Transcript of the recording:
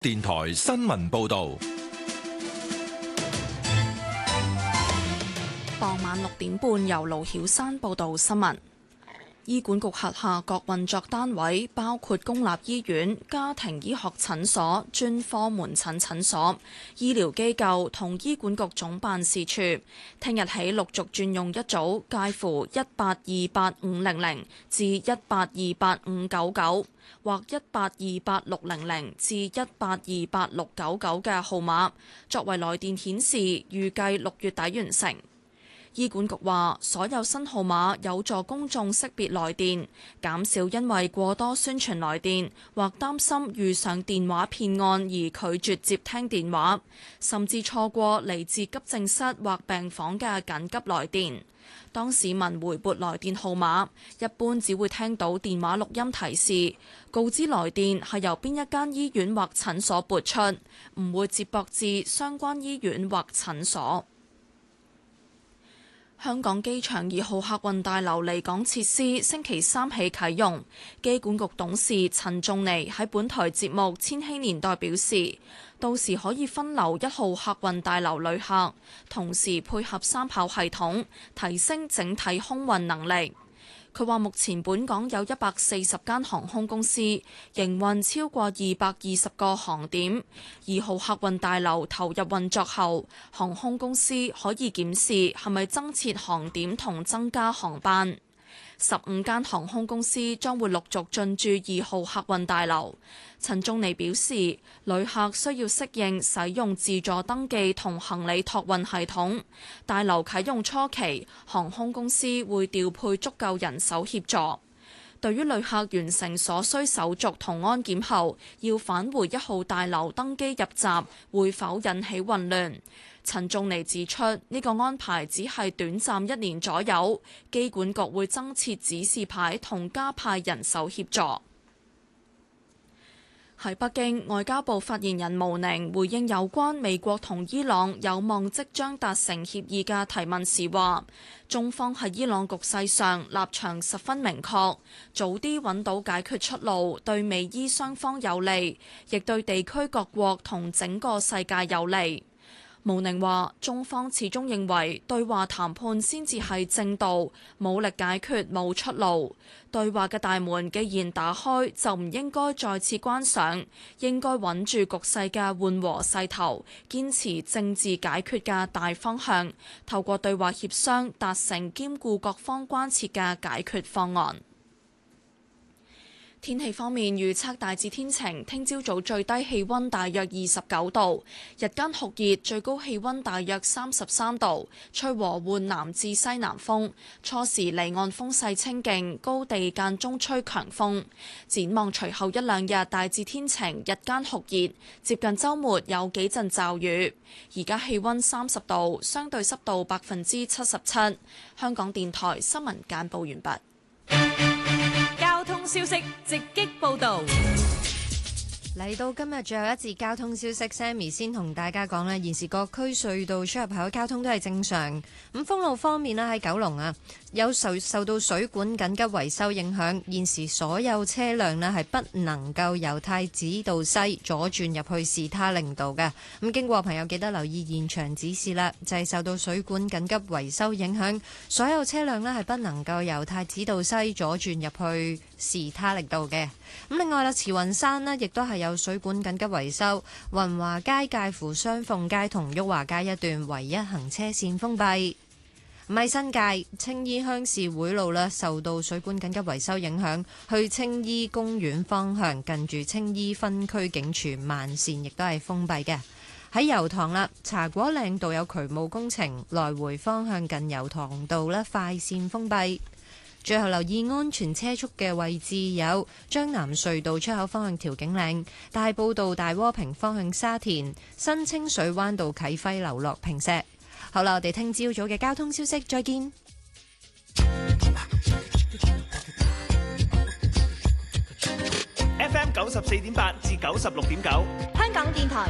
電台新聞報道。 傍晚6點半，由盧曉山報道新聞。醫管局轄下各運作單位，包括公立醫院、家庭醫學診所、專科門診診所、醫療機構同醫管局總辦事處，聽日起陸續轉用一組介乎1828500至1828599或1828600至1828699嘅號碼，作為來電顯示，預計6月底完成。醫管局話，所有新號碼有助公眾識別來電，減少因為過多宣傳來電或擔心遇上電話騙案而拒絕接聽電話，甚至錯過嚟自急症室或病房嘅緊急來電。當市民回撥來電號碼，一般只會聽到電話錄音提示，告知來電係由邊一間醫院或診所撥出，唔會接駁至相關醫院或診所。香港機場2號客運大樓離港設施星期三起啟用，機管局董事陳仲尼喺本台節目《千禧年代》表示，到時可以分流1號客運大樓旅客，同時配合三跑系統，提升整體空運能力。佢話目前本港有140間航空公司營運超過220個航點，2號客運大樓投入運作後，航空公司可以檢視係咪增設航點同增加航班。15間航空公司將會陸續進駐2號客運大樓。陳仲尼表示，旅客需要適應使用自助登記同行李託運系統。大樓啟用初期，航空公司會調配足夠人手協助。對於旅客完成所需手續同安檢後，要返回1號大樓登機入閘，會否引起混亂？陳仲尼指出，呢個安排只係短暫1年左右，機管局會增設指示牌同加派人手協助。喺北京，外交部發言人毛寧回應有關美國同伊朗有望即將達成協議嘅提問時話，中方喺伊朗局勢上立場十分明確，早啲揾到解決出路，對美伊雙方有利，亦對地區各國同整個世界有利。毛寧話：中方始終認為對話談判先至係正道，武力解決冇出路。對話嘅大門既然打開，就唔應該再次關上，應該穩住局勢嘅緩和勢頭，堅持政治解決嘅大方向，透過對話協商達成兼顧各方關切嘅解決方案。天氣方面，預測大致天晴，聽朝早最低氣溫大約29度，日間酷熱，最高氣溫大約33度，吹和緩南至西南風，初時離岸風勢清勁，高地間中吹強風。展望隨後1-2日大致天晴，日間酷熱，接近週末有幾陣驟雨。而家氣溫30度，相對濕度77%。香港電台新聞簡報完畢。 交通消息直擊報道。 嚟到今日最後一節交通消息 ，Sammy 先同大家講咧，現時各區隧道出入口交通都係正常。咁封路方面咧，喺九龍啊，有受到水管緊急維修影響，現時所有車輛咧係不能夠由太子道西左轉入去士他令道嘅。咁經過朋友記得留意現場指示啦，就係受到水管緊急維修影響，所有車輛咧係不能夠由太子道西左轉入去士他令道嘅。咁另外啦，慈雲山呢亦都係有水管緊急維修，雲華街介乎雙鳳街同裕華街一段唯一行車線封閉。喺新界青衣鄉事會路啦，受到水管緊急維修影響，去青衣公園方向近住青衣分區警署慢線亦都係封閉嘅。喺油塘啦，茶果嶺道有渠務工程，來回方向近油塘道咧快線封閉。最後留意安全車速嘅位置有將南隧道出口方向調景嶺、大埔道大窩坪方向沙田、新清水灣道啟輝樓落坪石。好啦，我哋聽朝早嘅交通消息，再見。 FM 94.8至96.9， 香港電台